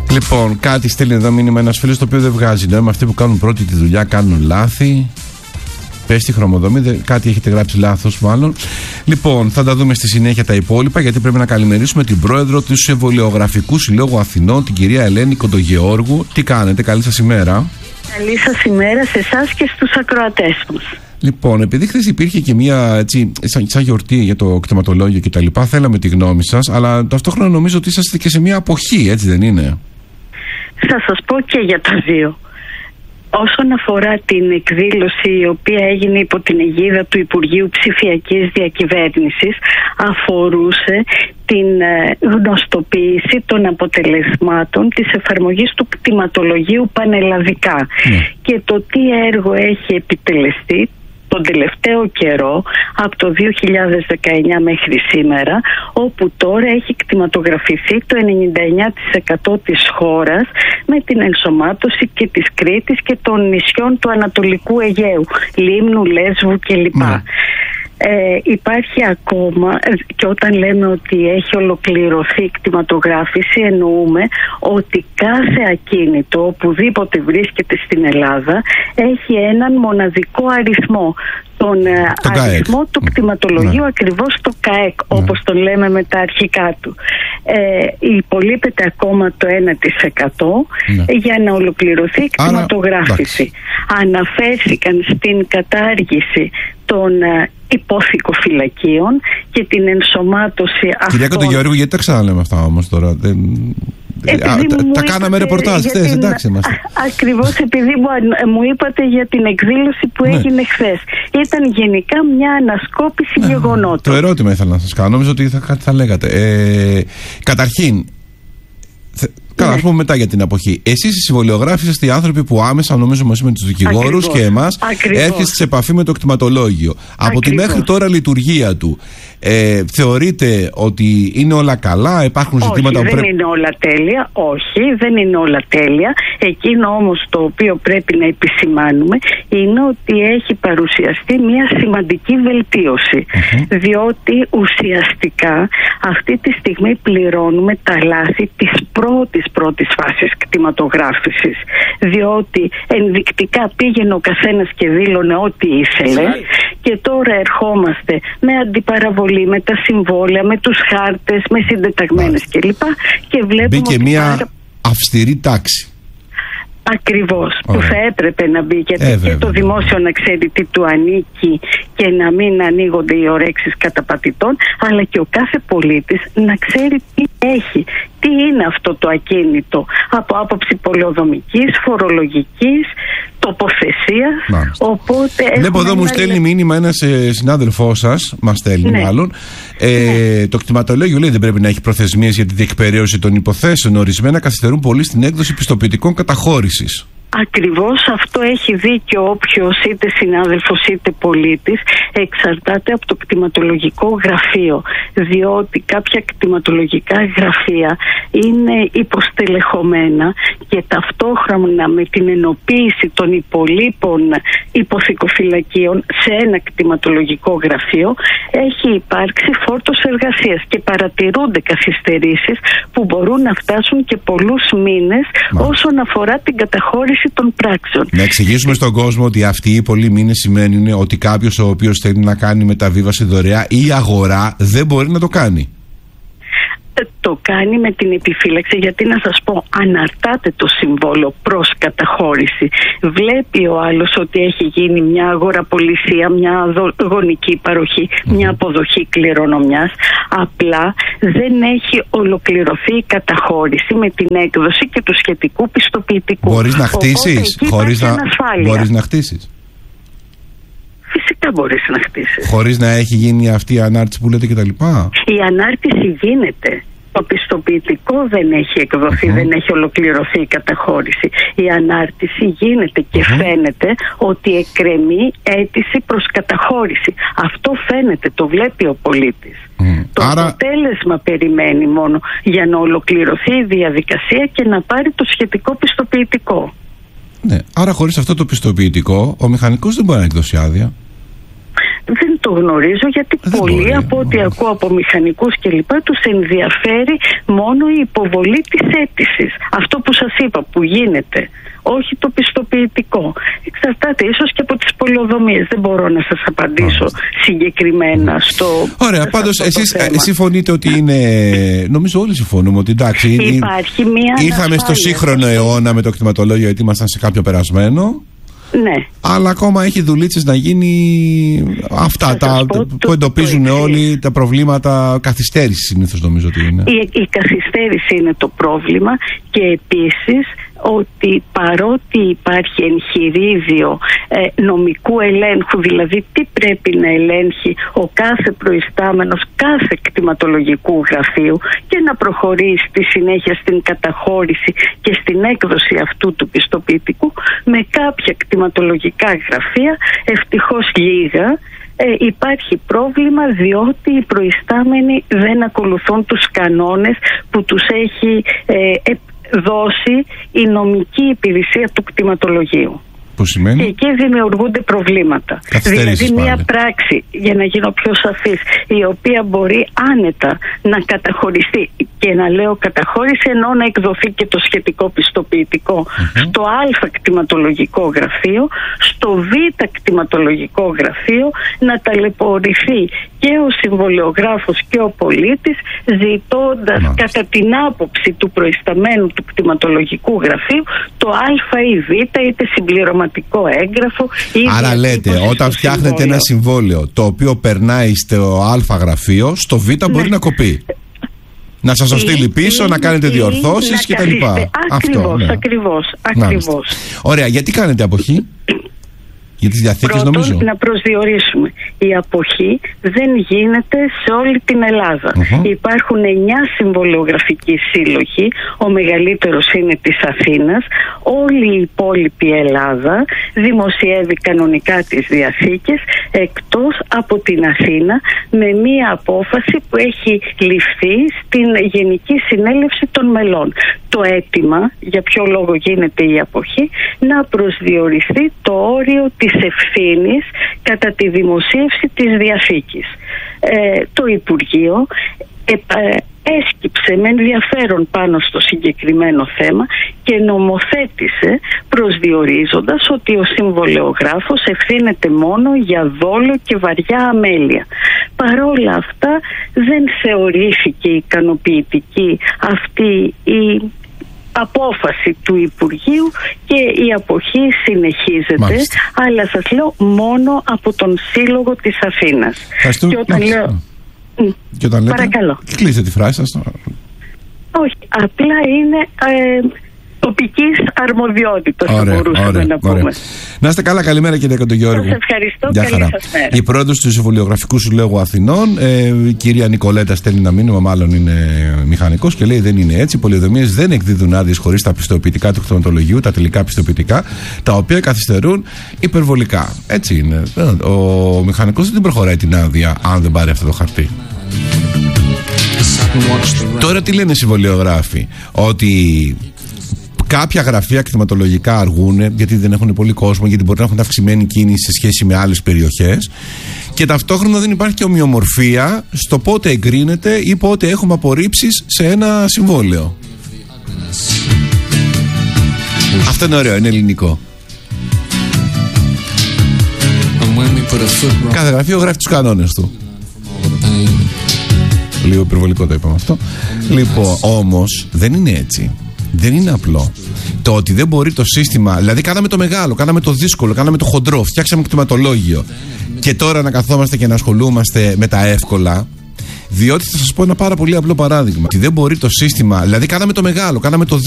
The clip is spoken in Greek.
Λοιπόν, κάτι στέλνει εδώ μήνυμα ένας φίλος, το οποίο δεν βγάζει νόημα. Αυτοί που κάνουν πρώτη τη δουλειά κάνουν λάθη. Πες τη χρωμοδομή, κάτι έχετε γράψει λάθος μάλλον. Λοιπόν, θα τα δούμε στη συνέχεια τα υπόλοιπα, γιατί πρέπει να καλημερίσουμε την πρόεδρο του Εμβολιογραφικού Συλλόγου Αθηνών, την κυρία Ελένη Κοντογεώργου. Τι κάνετε, καλή σας ημέρα. Καλή σας ημέρα σε εσάς και στους ακροατές μας. Λοιπόν, επειδή χθες υπήρχε και μια έτσι, σαν γιορτή για το κτηματολόγιο κτλ., θέλαμε τη γνώμη σας, αλλά ταυτόχρονα νομίζω ότι είσαστε και σε μια αποχή, έτσι δεν είναι? Θα σας πω και για τα δύο. Όσον αφορά την εκδήλωση η οποία έγινε υπό την αιγίδα του Υπουργείου Ψηφιακής Διακυβέρνησης, αφορούσε την γνωστοποίηση των αποτελεσμάτων της εφαρμογής του κτηματολογίου πανελλαδικά και το τι έργο έχει επιτελεστεί τον τελευταίο καιρό, από το 2019 μέχρι σήμερα, όπου τώρα έχει κτηματογραφηθεί το 99% της χώρας με την ενσωμάτωση και της Κρήτης και των νησιών του Ανατολικού Αιγαίου, Λίμνου, Λέσβου κλπ. Υπάρχει ακόμα, και όταν λέμε ότι έχει ολοκληρωθεί η κτηματογράφηση, εννοούμε ότι κάθε ακίνητο οπουδήποτε βρίσκεται στην Ελλάδα έχει έναν μοναδικό αριθμό, τον αριθμό του κτηματολογίου, ακριβώς το ΚΑΕΚ, όπως το λέμε με τα αρχικά του. Υπολείπεται ακόμα το 1% για να ολοκληρωθεί η κτηματογράφηση. Αναφέρθηκαν στην κατάργηση των υποθηκοφυλακίων και την ενσωμάτωση αυτών. Κυρία Κοντογεώργου, γιατί τα ξαναλέμε αυτά όμως τώρα? Τα κάναμε ρεπορτάζ χθες, εντάξει είμαστε. Ακριβώς επειδή μου είπατε για την εκδήλωση που έγινε χθες. Ήταν γενικά μια ανασκόπηση γεγονότων. Το ερώτημα ήθελα να σας κάνω, νομίζω ότι κάτι θα λέγατε. Καταρχήν, καλά, ας πούμε μετά για την αποχή. Εσείς οι συμβολιογράφοι είστε οι άνθρωποι που άμεσα, νομίζω μαζί με τους δικηγόρους και εμάς, έρχεστε σε επαφή με το κτηματολόγιο. Από τη μέχρι τώρα λειτουργία του, θεωρείτε ότι είναι όλα καλά, υπάρχουν ζητήματα που δεν είναι όλα τέλεια, όχι, δεν είναι όλα τέλεια. Εκείνο όμως το οποίο πρέπει να επισημάνουμε είναι ότι έχει παρουσιαστεί μια σημαντική βελτίωση, διότι ουσιαστικά αυτή τη στιγμή πληρώνουμε τα λάθη της πρώτης φάσης κτηματογράφησης, διότι ενδεικτικά πήγαινε ο καθένας και δήλωνε ό,τι ήθελε και τώρα ερχόμαστε με αντιπαραβολή, με τα συμβόλαια, με τους χάρτες, με συντεταγμένες κλπ. Και βλέπουμε μπήκε μια αυστηρή τάξη. Ακριβώς, που θα έπρεπε να μπει, γιατί και το δημόσιο να ξέρει τι του ανήκει και να μην ανοίγονται οι ορέξεις καταπατητών, αλλά και ο κάθε πολίτης να ξέρει τι έχει, τι είναι αυτό το ακίνητο από άποψη πολεοδομικής, φορολογικής, τοποθεσίας. Οπότε βλέπω εδώ μου στέλνει μήνυμα ένας συνάδελφός σας, μας στέλνει μάλλον. Το κτηματολόγιο λέει δεν πρέπει να έχει προθεσμίες για τη διεκπαιρέωση των υποθέσεων. Ορισμένα καθυστερούν πολύ στην έκδοση πιστοποιητικών καταχώρησης. Ακριβώς αυτό έχει δίκιο όποιος είτε συνάδελφος είτε πολίτης, εξαρτάται από το κτηματολογικό γραφείο, διότι κάποια κτηματολογικά γραφεία είναι υποστελεχωμένα και ταυτόχρονα με την ενοποίηση των υπολείπων υποθηκοφυλακίων σε ένα κτηματολογικό γραφείο έχει υπάρξει φόρτος εργασίας και παρατηρούνται καθυστερήσεις που μπορούν να φτάσουν και πολλούς μήνες όσον αφορά την καταχώρηση των πράξεων. Να εξηγήσουμε στον κόσμο ότι αυτοί οι πολλοί μήνες σημαίνουν ότι κάποιος ο οποίος θέλει να κάνει μεταβίβαση δωρεά ή αγορά δεν μπορεί να το κάνει. Το κάνει με την επιφύλαξη, γιατί να σας πω, αναρτάται το συμβόλαιο προς καταχώρηση. Βλέπει ο άλλος ότι έχει γίνει μια αγοραπολισία, μια γονική παροχή, μια αποδοχή κληρονομιάς. Απλά δεν έχει ολοκληρωθεί η καταχώρηση με την έκδοση και του σχετικού πιστοποιητικού. Μπορείς να χτίσεις, μπορείς να χτίσεις. Φυσικά μπορείς να χτίσεις. Χωρίς να έχει γίνει αυτή η ανάρτηση που λέτε κτλ. Η ανάρτηση γίνεται. Το πιστοποιητικό δεν έχει εκδοθεί, δεν έχει ολοκληρωθεί η καταχώρηση. Η ανάρτηση γίνεται και φαίνεται ότι εκκρεμεί αίτηση προς καταχώρηση. Αυτό φαίνεται, το βλέπει ο πολίτης. Το αποτέλεσμα περιμένει μόνο για να ολοκληρωθεί η διαδικασία και να πάρει το σχετικό πιστοποιητικό. Ναι, άρα χωρίς αυτό το πιστοποιητικό ο μηχανικός δεν μπορεί να εκδώσει άδεια. Δεν το γνωρίζω, γιατί πολλοί από ό,τι ακούω από μηχανικούς κλπ. Τους ενδιαφέρει μόνο η υποβολή της αίτησης. Αυτό που σας είπα που γίνεται, όχι το πιστοποιητικό. Εξαρτάται ίσως και από τις πολεοδομίες. Δεν μπορώ να σας απαντήσω συγκεκριμένα στο. Ωραία, πάντως εσείς συμφωνείτε ότι είναι. Νομίζω όλοι συμφωνούμε ότι εντάξει. Υπάρχει μία. Ήρθαμε στο σύγχρονο αιώνα με το κτηματολόγιο, γιατί ήμασταν σε κάποιο περασμένο. Ναι. Αλλά ακόμα έχει δουλίτσες να γίνει αυτά που εντοπίζουν όλοι τα προβλήματα. Καθυστέρηση συνήθως νομίζω ότι είναι. Η καθυστέρηση είναι το πρόβλημα, και επίσης ότι παρότι υπάρχει εγχειρίδιο νομικού ελέγχου, δηλαδή τι πρέπει να ελέγχει ο κάθε προϊστάμενος κάθε κτηματολογικού γραφείου και να προχωρήσει στη συνέχεια στην καταχώρηση και στην έκδοση αυτού του πιστοποιητικού, με κάποια κτηματολογικά γραφεία, ευτυχώς λίγα, υπάρχει πρόβλημα, διότι οι προϊστάμενοι δεν ακολουθούν τους κανόνες που τους έχει δώσει η νομική υπηρεσία του κτηματολογίου. Που σημαίνει? Και εκεί δημιουργούνται προβλήματα. Δηλαδή μια πράξη, για να γίνω πιο σαφής, η οποία μπορεί άνετα να καταχωριστεί, και να λέω καταχώρηση ενώ να εκδοθεί και το σχετικό πιστοποιητικό στο Α κτηματολογικό γραφείο, στο Β κτηματολογικό γραφείο, να ταλαιπωρηθεί και ο συμβολιογράφος και ο πολίτης, ζητώντας κατά την άποψη του προϊσταμένου του κτηματολογικού γραφείου το Α ή Β, είτε συμπληρωματικό έγγραφο. Άρα λέτε, όταν φτιάχνετε ένα συμβόλαιο το οποίο περνάει στο Α γραφείο, στο Β μπορεί να κοπεί. Να σας το στείλει πίσω, να κάνετε διορθώσεις κτλ. Ακριβώς. Ωραία, γιατί κάνετε αποχή? Για τις διαθήκες, νομίζω. Να προσδιορίσουμε. Η αποχή δεν γίνεται σε όλη την Ελλάδα. Υπάρχουν 9 συμβολιογραφικοί σύλλογοι. Ο μεγαλύτερος είναι της Αθήνας. Όλη η υπόλοιπη Ελλάδα δημοσιεύει κανονικά τις διαθήκες, εκτός από την Αθήνα, με μία απόφαση που έχει ληφθεί στην Γενική Συνέλευση των Μελών. Το αίτημα, για ποιο λόγο γίνεται η αποχή, να προσδιοριστεί το όριο της ευθύνης κατά τη δημοσίευση της διαθήκης. Το Υπουργείο έσκυψε με ενδιαφέρον πάνω στο συγκεκριμένο θέμα και νομοθέτησε, προσδιορίζοντας ότι ο συμβολεογράφος ευθύνεται μόνο για δόλο και βαριά αμέλεια. Παρόλα αυτά δεν θεωρήθηκε ικανοποιητική αυτή η απόφαση του Υπουργείου και η αποχή συνεχίζεται. Αλλά σας λέω μόνο από τον Σύλλογο της Αθήνας. Και όταν λέω... Και όταν λέτε, παρακαλώ. Κλείστε τη φράση σας. Όχι, απλά είναι τοπικής αρμοδιότητας, θα μπορούσαμε να πούμε. Ωραία. Να είστε καλά, καλημέρα κύριε Κοντογιώργου. Σας ευχαριστώ, καλή σας μέρα. Η πρόεδρος του Συμβολιογραφικού Συλλόγου Αθηνών, η κυρία Νικολέτα, στέλνει ένα μήνυμα, μάλλον είναι μηχανικός, και λέει: δεν είναι έτσι. Οι πολεοδομίες δεν εκδίδουν άδειες χωρίς τα πιστοποιητικά του κτηματολογίου, τα τελικά πιστοποιητικά, τα οποία καθυστερούν υπερβολικά. Έτσι είναι. Ο μηχανικός δεν την προχωράει την άδεια αν δεν πάρει αυτό το χαρτί. Τώρα τι λένε οι συμβολιογράφοι? Ότι κάποια γραφεία κτηματολογικά αργούν γιατί δεν έχουν πολύ κόσμο, γιατί μπορεί να έχουν αυξημένη κίνηση σε σχέση με άλλες περιοχές, και ταυτόχρονα δεν υπάρχει και ομοιομορφία στο πότε εγκρίνεται ή πότε έχουμε απορρίψεις σε ένα συμβόλαιο. Αυτό είναι ωραίο, είναι ελληνικό. Κάθε γραφείο γράφει τους κανόνες του. Λίγο υπερβολικό το είπαμε αυτό. Λοιπόν, όμως δεν είναι έτσι. Δεν είναι απλό. Το ότι δεν μπορεί το σύστημα, δηλαδή κάναμε το μεγάλο, κάναμε το δύσκολο, κάναμε το χοντρό, φτιάξαμε κτηματολόγιο, και τώρα να καθόμαστε και να ασχολούμαστε με τα εύκολα. Διότι θα σας πω ένα πάρα πολύ απλό παράδειγμα. Ότι δεν μπορεί το σύστημα, δηλαδή κάναμε το μεγάλο, κάναμε το